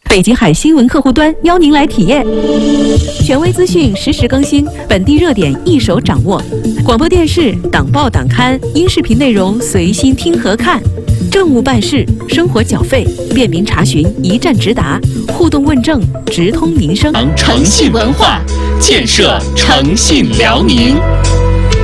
北极海新闻客户端邀您来体验，权威资讯实时更新，本地热点一手掌握。广播电视、党报党刊、音视频内容随心听和看，政务办事、生活缴费便民查询，一站直达，互动问政，直通民生。 诚信文化，建设诚信辽宁。